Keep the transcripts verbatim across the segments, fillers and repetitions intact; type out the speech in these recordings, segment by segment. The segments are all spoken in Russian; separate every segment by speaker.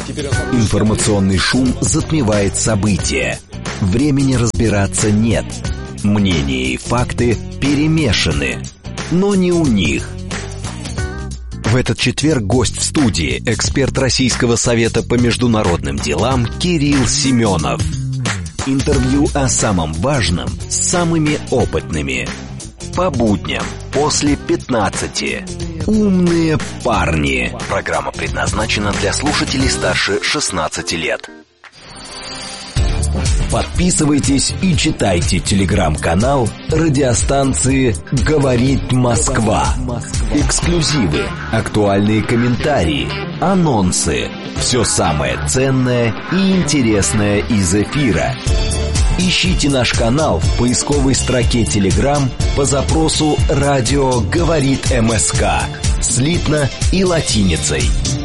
Speaker 1: Информационный шум затмевает события. Времени разбираться нет. Мнения и факты перемешаны. Но не у них. В этот четверг гость в студии, эксперт Российского совета по международным делам Кирилл Семенов. Интервью о самом важном с самыми опытными. По будням после пятнадцати. Умные парни. Программа предназначена для слушателей старше шестнадцати лет. Подписывайтесь и читайте телеграм-канал радиостанции «Говорит Москва». Эксклюзивы, актуальные комментарии, анонсы. Все самое ценное и интересное из эфира. Ищите наш канал в поисковой строке Telegram по запросу «Радио говорит МСК» слитно и латиницей.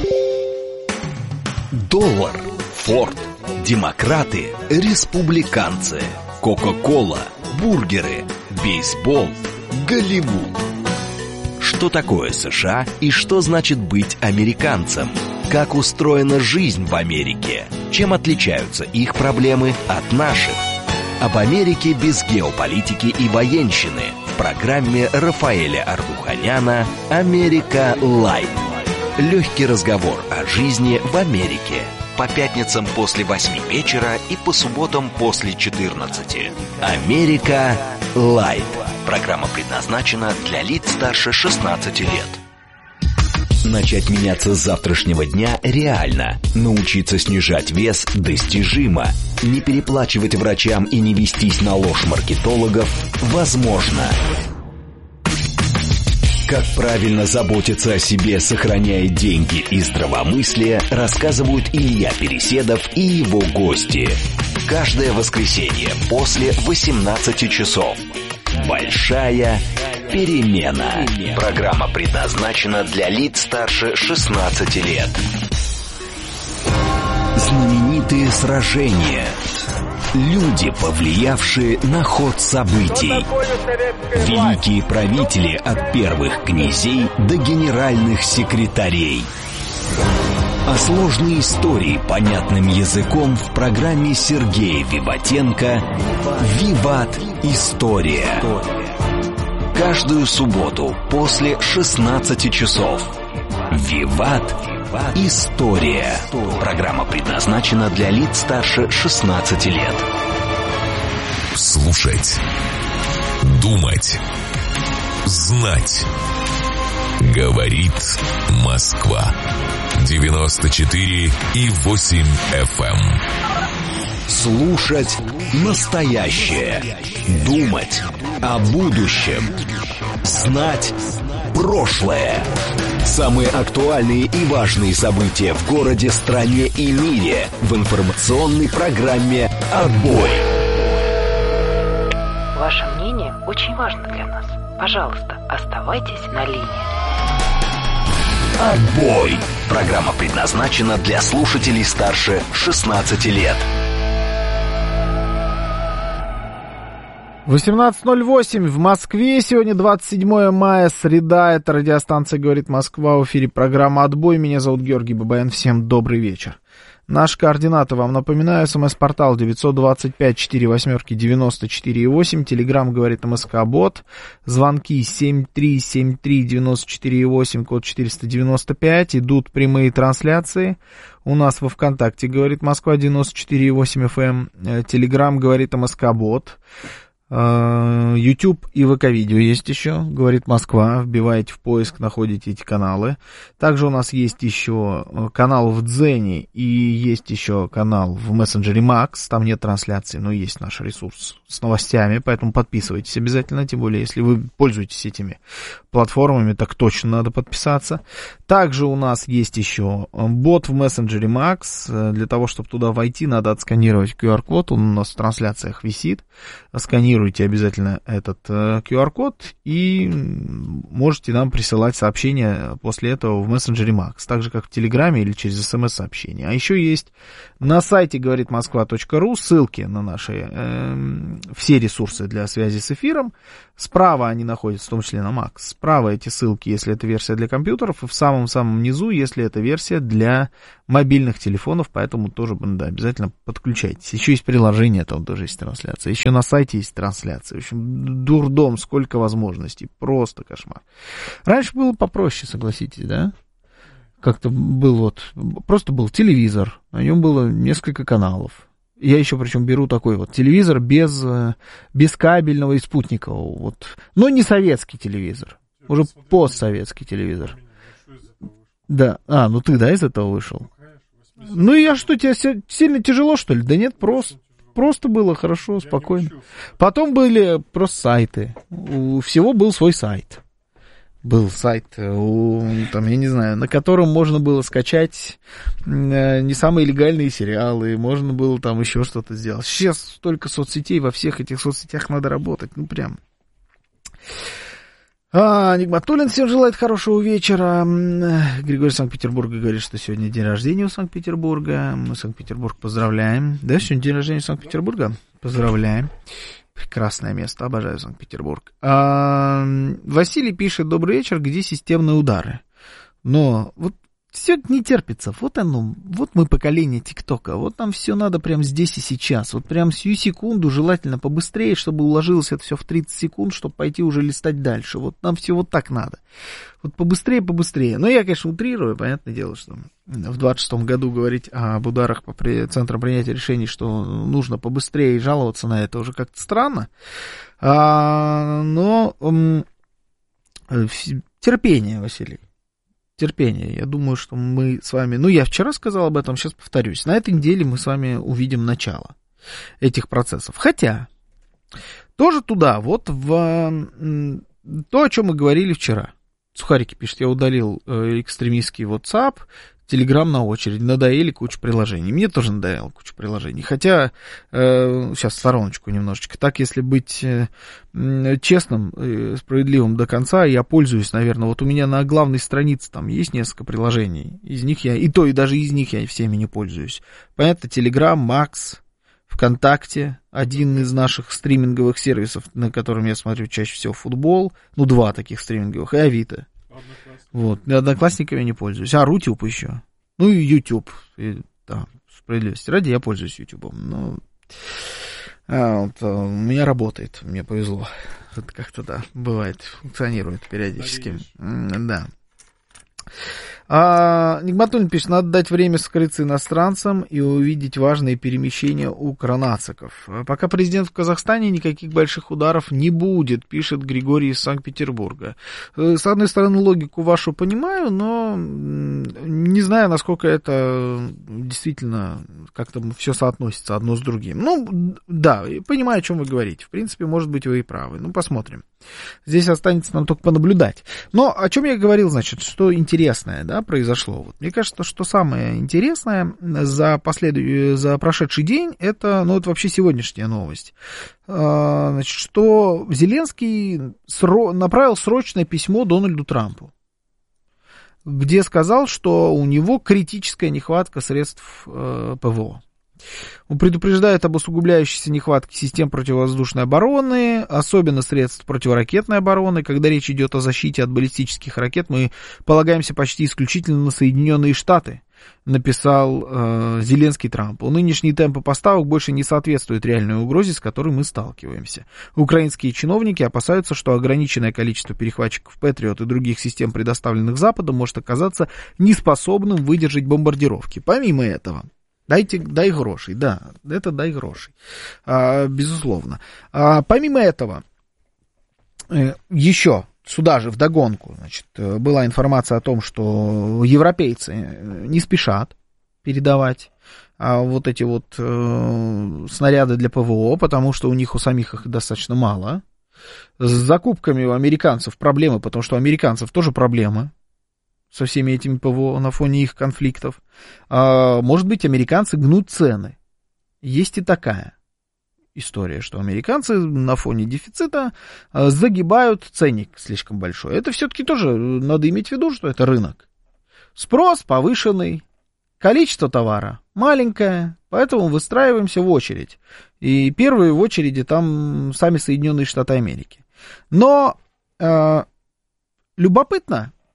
Speaker 1: Доллар, Форд, демократы, республиканцы, Кока-кола, бургеры, бейсбол, Голливуд. Что такое США и что значит быть американцем? Как устроена жизнь в Америке? Чем отличаются их проблемы от наших? Об Америке без геополитики и военщины в программе Рафаэля Ардуханяна «Америка Лайт». Легкий разговор о жизни в Америке. По пятницам после восьми вечера и по субботам после четырнадцати. «Америка Лайт». Программа предназначена для лиц старше шестнадцати лет. Начать меняться с завтрашнего дня реально. Научиться снижать вес достижимо. Не переплачивать врачам и не вестись на ложь маркетологов возможно. Как правильно заботиться о себе, сохраняя деньги и здравомыслие, рассказывают Илья Переседов и его гости. Каждое воскресенье после восемнадцати часов. Большая перемена. Программа предназначена для лиц старше шестнадцати лет. Знаменитые сражения. Люди, повлиявшие на ход событий. Великие правители от первых князей до генеральных секретарей. А сложные истории понятным языком в программе Сергея Виватенко «Виват. История». Каждую субботу после шестнадцати часов. «Виват. История». Программа предназначена для лиц старше шестнадцати лет.
Speaker 2: Слушать. Думать. Знать. Говорит Москва. девяносто четыре и восемь эф эм.
Speaker 1: Слушать настоящее. Думать о будущем. Знать прошлое. Самые актуальные и важные события в городе, стране и мире в информационной программе «Отбой».
Speaker 3: Ваше мнение очень важно для нас. Пожалуйста, оставайтесь на линии.
Speaker 1: «Отбой». Программа предназначена для слушателей старше шестнадцати лет.
Speaker 4: восемнадцать ноль восемь в Москве. Сегодня двадцать седьмое мая, среда. Это радиостанция «Говорит Москва». В эфире программа «Отбой». Меня зовут Георгий Бабаян. Всем добрый вечер. Наши координаты вам напоминаю. СМС-портал девятьсот двадцать пять сорок восемь девяносто четыре восемь. Телеграм «Говорит МСК-бот». Звонки семь три семь три девяносто четыре восемь, код четыреста девяносто пять. Идут прямые трансляции. У нас во ВКонтакте «Говорит Москва» девяносто четыре восемь эф эм. Телеграм «Говорит МСК-бот». YouTube и ВК-видео есть еще, «Говорит Москва», вбиваете в поиск, находите эти каналы. Также у нас есть еще канал в Дзене и есть еще канал в мессенджере Макс, там нет трансляции, но есть наш ресурс с новостями, поэтому подписывайтесь обязательно, тем более, если вы пользуетесь этими платформами, так точно надо подписаться. Также у нас есть еще бот в мессенджере Макс, для того, чтобы туда войти, надо отсканировать ку ар-код, он у нас в трансляциях висит, сканируйте обязательно этот э, ку ар-код и можете нам присылать сообщения после этого в мессенджере Макс, так же, как в Телеграме или через смс-сообщение. А еще есть на сайте говорит москва точка ру ссылки на наши э, все ресурсы для связи с эфиром. Справа они находятся, в том числе на Макс. Справа эти ссылки, если это версия для компьютеров, и в самом-самом низу, если это версия для мобильных телефонов, поэтому тоже, да, обязательно подключайтесь. Еще есть приложение, там тоже есть трансляция, еще на сайте есть трансляция. В общем, дурдом, сколько возможностей, просто кошмар. Раньше было попроще, согласитесь, да? Как-то был вот, просто был телевизор, на нем было несколько каналов. Я еще причем беру такой вот телевизор без, без кабельного и спутникового, вот, но не советский телевизор, уже постсоветский телевизор. Да, а, ну ты, да, из этого вышел? Ну и я что, тебе сильно тяжело, что ли? Да нет, просто, просто было хорошо, спокойно. Потом были просто сайты, у всего был свой сайт. Был сайт, там, я не знаю, на котором можно было скачать не самые легальные сериалы, можно было там еще что-то сделать. Сейчас столько соцсетей, во всех этих соцсетях надо работать, ну прям. А, Нигматуллин всем желает хорошего вечера. Григорий Санкт-Петербурга говорит, что сегодня день рождения у Санкт-Петербурга. Мы Санкт-Петербург поздравляем. Да, сегодня день рождения у Санкт-Петербурга? Поздравляем. Прекрасное место, обожаю Санкт-Петербург. А, Василий пишет: добрый вечер, где системные удары? Но вот все не терпится, вот оно, вот мы поколение ТикТока, вот нам все надо прямо здесь и сейчас, вот прям сию секунду, желательно побыстрее, чтобы уложилось это все в тридцать секунд, чтобы пойти уже листать дальше, вот нам все вот так надо, вот побыстрее, побыстрее. Но я, конечно, утрирую, понятное дело, что в двадцать шестом году говорить об ударах по центрам принятия решений, что нужно побыстрее и жаловаться на это уже как-то странно, а, но м, терпение, Василий. Терпение. Я думаю, что мы с вами... Ну, я вчера сказал об этом, сейчас повторюсь. На этой неделе мы с вами увидим начало этих процессов. Хотя, тоже туда, вот в то, о чем мы говорили вчера. Сухарики пишет: я удалил экстремистский WhatsApp, Telegram на очередь, надоели кучу приложений. Мне тоже надоело кучу приложений. Хотя, э, сейчас в стороночку немножечко. Так, если быть э, честным, э, справедливым до конца, я пользуюсь, наверное, вот у меня на главной странице там есть несколько приложений. Из них я, и то, и даже из них я всеми не пользуюсь. Понятно, Telegram, Max, ВКонтакте, один из наших стриминговых сервисов, на котором я смотрю чаще всего футбол, ну, два таких стриминговых, и Авито. Вот, Одноклассниками я не пользуюсь. А, Рутюб еще. Ну и YouTube. И, да, справедливости ради, я пользуюсь Ютубом. Но а, вот, а, у меня работает, мне повезло. Это как-то, да, бывает, функционирует периодически. Да. А, Нигматуллин пишет: надо дать время скрыться иностранцам и увидеть важные перемещения укронациков. Пока президент в Казахстане, никаких больших ударов не будет, пишет Григорий из Санкт-Петербурга. С одной стороны, логику вашу понимаю, но не знаю, насколько это действительно как-то все соотносится одно с другим. Ну, да, понимаю, о чем вы говорите. В принципе, может быть, вы и правы. Ну, посмотрим. Здесь останется нам только понаблюдать. Но о чем я говорил, значит, что интересное, да, произошло. Вот, мне кажется, что самое интересное за, послед... за прошедший день, это, ну, это вообще сегодняшняя новость. А, значит, что Зеленский сро... направил срочное письмо Дональду Трампу, где сказал, что у него критическая нехватка средств э, ПВО. Он предупреждает об усугубляющейся нехватке систем противовоздушной обороны, особенно средств противоракетной обороны. Когда речь идет о защите от баллистических ракет, мы полагаемся почти исключительно на Соединенные Штаты, написал э, Зеленский Трампу. Нынешние темпы поставок больше не соответствуют реальной угрозе, с которой мы сталкиваемся. Украинские чиновники опасаются, что ограниченное количество перехватчиков Патриот и других систем, предоставленных Западом, может оказаться неспособным выдержать бомбардировки. Помимо этого, Дайте, дай грошей, да, это дай грошей, а, безусловно. А, помимо этого, еще сюда же вдогонку, значит, была информация о том, что европейцы не спешат передавать а, вот эти вот э, снаряды для ПВО, потому что у них у самих их достаточно мало. С закупками у американцев проблемы, потому что у американцев тоже проблемы со всеми этими ПВО на фоне их конфликтов. А, может быть, американцы гнут цены. Есть и такая история, что американцы на фоне дефицита а, загибают ценник слишком большой. Это все-таки тоже надо иметь в виду, что это рынок. Спрос повышенный, количество товара маленькое, поэтому выстраиваемся в очередь. И первые в очереди там сами Соединенные Штаты Америки. Но а, любопытно,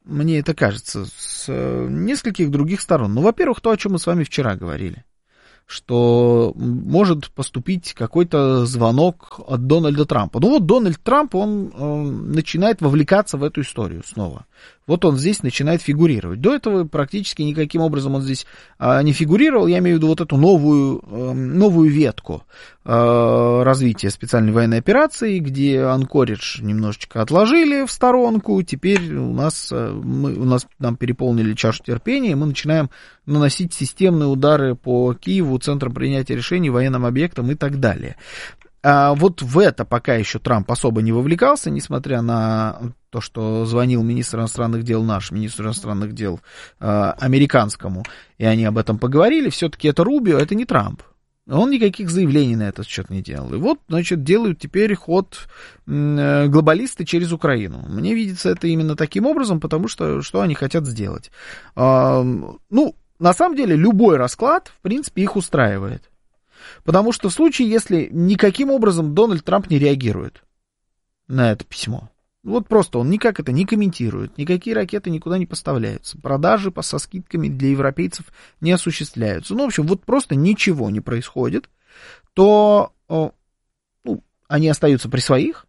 Speaker 4: мне это кажется, с нескольких других сторон. Ну, во-первых, то, о чем мы с вами вчера говорили, что может поступить какой-то звонок от Дональда Трампа. Ну вот Дональд Трамп, он э, начинает вовлекаться в эту историю снова. Вот он здесь начинает фигурировать. До этого практически никаким образом он здесь э, не фигурировал. Я имею в виду вот эту новую, э, новую ветку э, развития специальной военной операции, где Анкоридж немножечко отложили в сторонку. Теперь у нас, э, мы, у нас нам переполнили чашу терпения, и мы начинаем наносить системные удары по Киеву, центрам принятия решений, военным объектам и так далее. А вот в это пока еще Трамп особо не вовлекался, несмотря на то, что звонил министр иностранных дел наш, министр иностранных дел э, американскому, и они об этом поговорили. Все-таки это Рубио, это не Трамп. Он никаких заявлений на этот счет не делал. И вот, значит, делают теперь ход э, глобалисты через Украину. Мне видится это именно таким образом, потому что что они хотят сделать? Э, ну, на самом деле, любой расклад, в принципе, их устраивает. Потому что в случае, если никаким образом Дональд Трамп не реагирует на это письмо, вот просто он никак это не комментирует, никакие ракеты никуда не поставляются, продажи со скидками для европейцев не осуществляются, ну, в общем, вот просто ничего не происходит, то ну, они остаются при своих,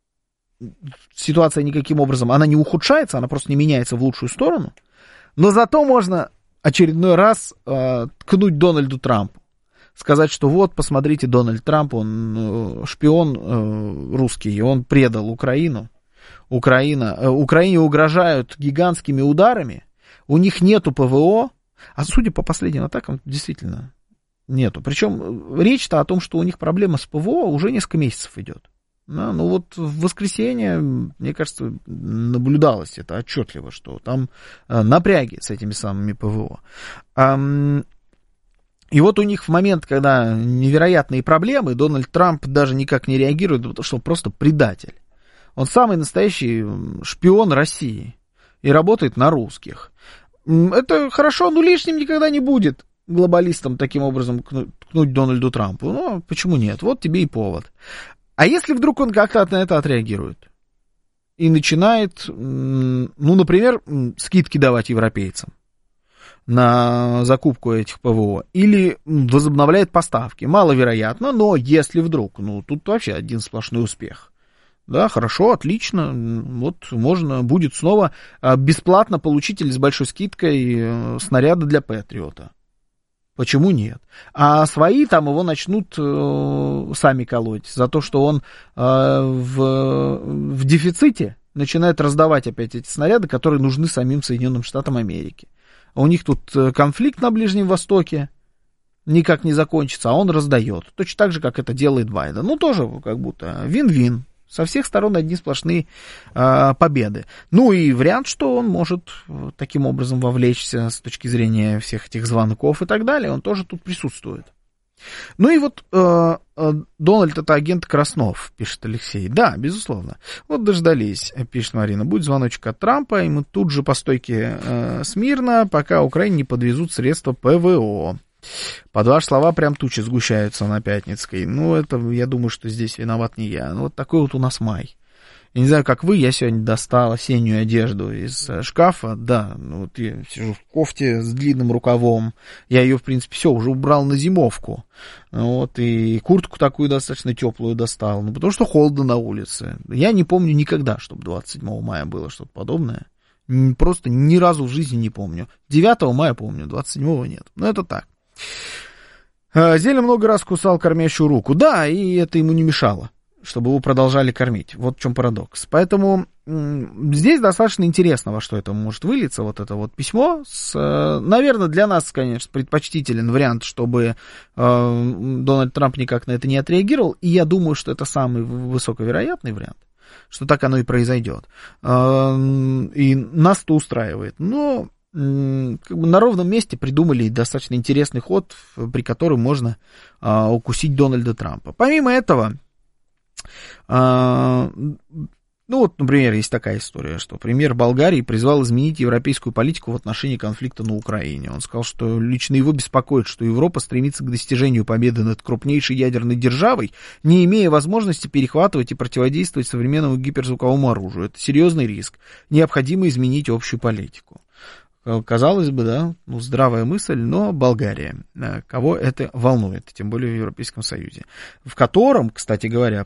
Speaker 4: ситуация никаким образом, она не ухудшается, она просто не меняется в лучшую сторону, но зато можно очередной раз э, ткнуть Дональду Трампу. Сказать, что вот, посмотрите, Дональд Трамп, он шпион э, русский, он предал Украину. Украина, э, Украине угрожают гигантскими ударами, у них нету ПВО, а судя по последним атакам, действительно нету. Причем речь-то о том, что у них проблема с ПВО уже несколько месяцев идет. Да, ну вот в воскресенье, мне кажется, наблюдалось это отчетливо, что там э, напряги с этими самыми ПВО. А, И вот у них в момент, когда невероятные проблемы, Дональд Трамп даже никак не реагирует, потому что он просто предатель. Он самый настоящий шпион России и работает на русских. Это хорошо, но лишним никогда не будет глобалистам таким образом ткнуть Дональду Трампу. Ну, почему нет? Вот тебе и повод. А если вдруг он как-то на это отреагирует и начинает, ну, например, скидки давать европейцам на закупку этих ПВО, или возобновляет поставки. Маловероятно, но если вдруг, ну, тут вообще один сплошной успех. Да, хорошо, отлично, вот можно будет снова бесплатно получить или с большой скидкой снаряды для Патриота. Почему нет? А свои там его начнут э, сами колоть за то, что он э, в, в дефиците начинает раздавать опять эти снаряды, которые нужны самим Соединенным Штатам Америки. У них тут конфликт на Ближнем Востоке никак не закончится, а он раздает. Точно так же, как это делает Байден. Ну, тоже как будто вин-вин. Со всех сторон одни сплошные э, победы. Ну, и вариант, что он может таким образом вовлечься с точки зрения всех этих звонков и так далее, он тоже тут присутствует. Ну и вот э, э, Дональд — это агент Краснов, пишет Алексей. Да, безусловно. Вот дождались, пишет Марина. Будет звоночек от Трампа, и мы тут же по стойке э, смирно, пока Украине не подвезут средства ПВО. Под ваши слова прям тучи сгущаются на Пятницкой. Ну, это, я думаю, что здесь виноват не я. Ну, вот такой вот у нас май. Я не знаю, как вы, я сегодня достал осеннюю одежду из шкафа. Да, ну, вот я сижу в кофте с длинным рукавом. Я ее, в принципе, все, уже убрал на зимовку. Вот, и куртку такую достаточно теплую достал. Ну, потому что холодно на улице. Я не помню никогда, чтобы двадцать седьмого мая было что-то подобное. Просто ни разу в жизни не помню. девятого мая помню, двадцать седьмого нет. Но это так. Зеля много раз кусал кормящую руку. Да, и это ему не мешало, чтобы его продолжали кормить. Вот в чем парадокс. Поэтому м- здесь достаточно интересно, во что это может вылиться. Вот это вот письмо. С, э, наверное, для нас, конечно, предпочтителен вариант, чтобы э, Дональд Трамп никак на это не отреагировал. И я думаю, что это самый высоковероятный вариант, что так оно и произойдет. Э, и нас-то устраивает. Но как бы на ровном месте придумали достаточно интересный ход, при котором можно а, укусить Дональда Трампа. Помимо этого, а, Ну вот, например, есть такая история, что премьер Болгарии призвал изменить европейскую политику в отношении конфликта на Украине. Он сказал, что лично его беспокоит, что Европа стремится к достижению победы над крупнейшей ядерной державой, не имея возможности перехватывать и противодействовать современному гиперзвуковому оружию. Это серьезный риск. Необходимо изменить общую политику. Казалось бы, да, ну, здравая мысль, но Болгария, кого это волнует, тем более в Европейском Союзе, в котором, кстати говоря,